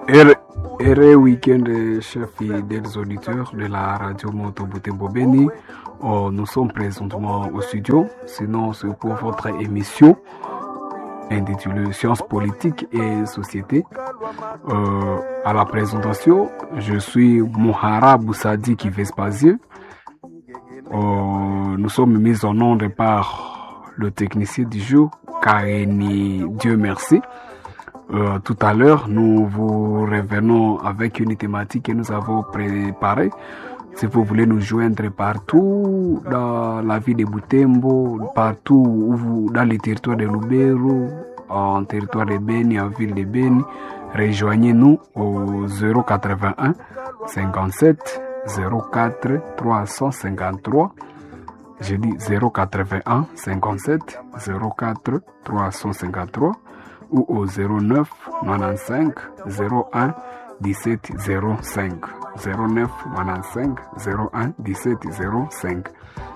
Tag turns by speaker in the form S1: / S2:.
S1: Heureux week-end, chers fidèles auditeurs de la radio Moto Butembo Beni. Nous sommes présentement au studio, sinon c'est pour votre émission intitulée Sciences politiques et société. À la présentation, je suis Mohara Boussadi Vespasieux. Nous sommes mis en onde par le technicien du jour, Kareni Dieu merci. Tout à l'heure, nous vous revenons avec une thématique que nous avons préparée. Si vous voulez nous joindre partout dans la ville de Butembo, partout dans les territoires de Lubero, en territoire de Beni, en ville de Beni, rejoignez-nous au 081 57 04 353. Je dis 081 57 04 353 ou au 09 95 01 17 05. 09 95 01 17 05.